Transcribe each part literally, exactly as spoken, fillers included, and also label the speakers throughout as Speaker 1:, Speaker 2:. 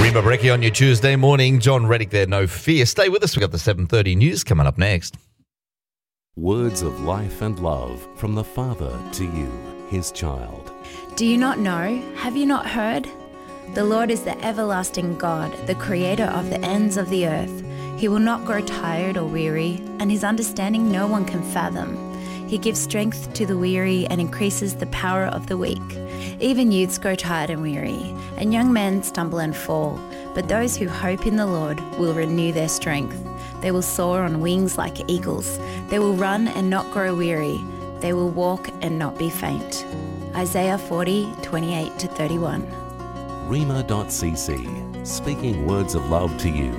Speaker 1: Rima Brecki on your Tuesday morning. John Reddick there, no fear. Stay with us. We've got the seven thirty news coming up next.
Speaker 2: Words of life and love from the Father to you, his child.
Speaker 3: Do you not know? Have you not heard? The Lord is the everlasting God, the creator of the ends of the earth. He will not grow tired or weary, and his understanding no one can fathom. He gives strength to the weary and increases the power of the weak. Even youths grow tired and weary, and young men stumble and fall. But those who hope in the Lord will renew their strength. They will soar on wings like eagles. They will run and not grow weary. They will walk and not be faint. Isaiah forty, twenty-eight to thirty-one.
Speaker 2: Rima dot c c, speaking words of love to you.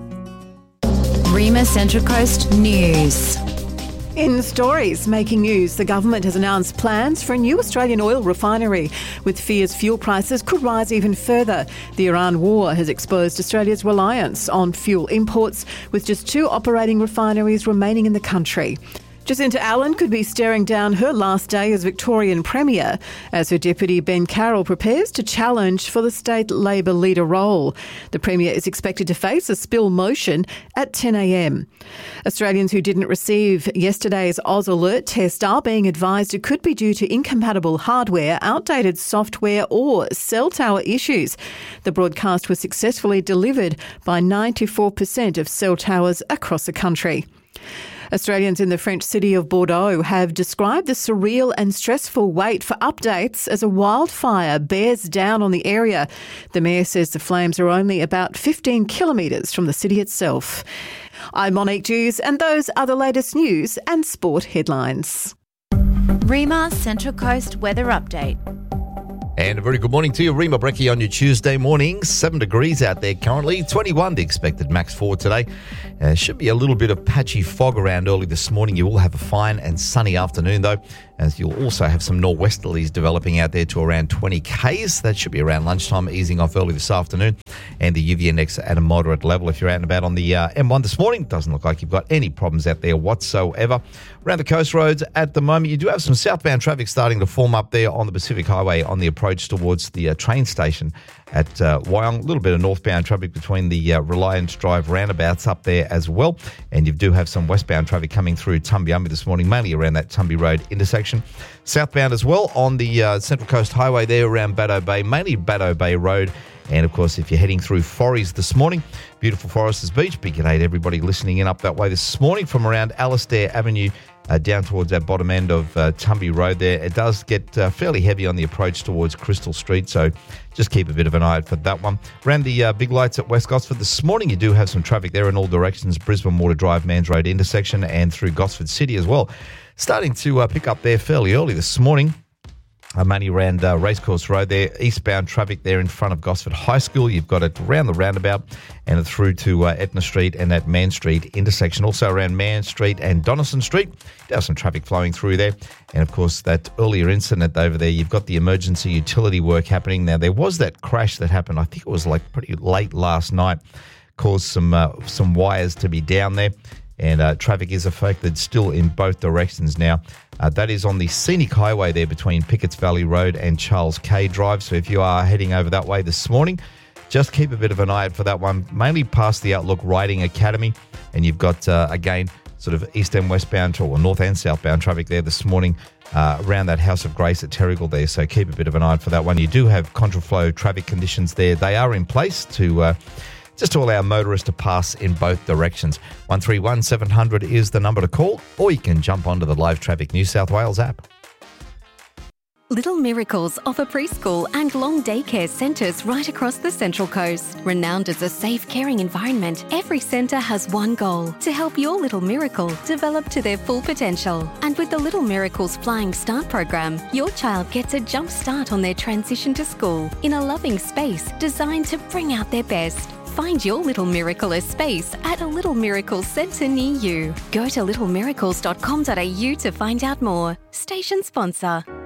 Speaker 3: Rima Central Coast News.
Speaker 4: In stories making news, the government has announced plans for a new Australian oil refinery, with fears fuel prices could rise even further. The Iran war has exposed Australia's reliance on fuel imports, with just two operating refineries remaining in the country. Jacinta Allen could be staring down her last day as Victorian Premier as her deputy Ben Carroll prepares to challenge for the state Labor leader role. The Premier is expected to face a spill motion at ten a m. Australians who didn't receive yesterday's Oz Alert test are being advised it could be due to incompatible hardware, outdated software or cell tower issues. The broadcast was successfully delivered by ninety-four percent of cell towers across the country. Australians in the French city of Bordeaux have described the surreal and stressful wait for updates as a wildfire bears down on the area. The mayor says the flames are only about fifteen kilometres from the city itself. I'm Monique Dews, and those are the latest news and sport headlines.
Speaker 3: Rima Central Coast Weather Update.
Speaker 1: And a very good morning to you. Rima Brecki on your Tuesday morning. Seven degrees out there currently. twenty-one the expected max for today. Uh, should be a little bit of patchy fog around early this morning. You will have a fine and sunny afternoon though, as you'll also have some nor'westerlies developing out there to around twenty kays. That should be around lunchtime, easing off early this afternoon. And the U V index at a moderate level. If you're out and about on the uh, M one this morning, doesn't look like you've got any problems out there whatsoever. Around the coast roads at the moment, you do have some southbound traffic starting to form up there on the Pacific Highway on the approach towards the uh, train station at uh, Wyong. A little bit of northbound traffic between the uh, Reliance Drive roundabouts up there as well. And you do have some westbound traffic coming through Tumbiumbi this morning, mainly around that Tumby Road intersection. Southbound as well on the uh, Central Coast Highway there around Baddo Bay, mainly Baddo Bay Road. And, of course, if you're heading through Forries this morning, beautiful Foresters Beach, big g'day to everybody listening in up that way this morning from around Alastair Avenue uh, down towards that bottom end of uh, Tumby Road there. It does get uh, fairly heavy on the approach towards Crystal Street, so just keep a bit of an eye out for that one. Around the uh, big lights at West Gosford this morning, you do have some traffic there in all directions, Brisbane Water Drive, Mans Road intersection and through Gosford City as well. Starting to uh, pick up there fairly early this morning. I'm only around uh, Racecourse Road there, eastbound traffic there in front of Gosford High School. You've got it around the roundabout and through to uh, Etna Street and that Man Street intersection. Also around Man Street and Donaldson Street, you have some traffic flowing through there. And, of course, that earlier incident over there, you've got the emergency utility work happening. Now, there was that crash that happened, I think it was like pretty late last night, caused some, uh, some wires to be down there. And uh, traffic is affected still in both directions now. Uh, that is on the Scenic Highway there between Pickett's Valley Road and Charles K Drive. So if you are heading over that way this morning, just keep a bit of an eye out for that one, mainly past the Outlook Riding Academy. And you've got, uh, again, sort of east and westbound, or north and southbound traffic there this morning uh, around that House of Grace at Terrigal there. So keep a bit of an eye out for that one. You do have contraflow traffic conditions there. They are in place to... Uh, just to allow motorists to pass in both directions. one three one seven hundred is the number to call, or you can jump onto the Live Traffic New South Wales app.
Speaker 5: Little Miracles offer preschool and long daycare centres right across the Central Coast. Renowned as a safe, caring environment, every centre has one goal: to help your little miracle develop to their full potential. And with the Little Miracles Flying Start program, your child gets a jump start on their transition to school in a loving space designed to bring out their best. Find your Little Miracle space at a Little Miracles centre near you. Go to little miracles dot com dot a u to find out more. Station sponsor.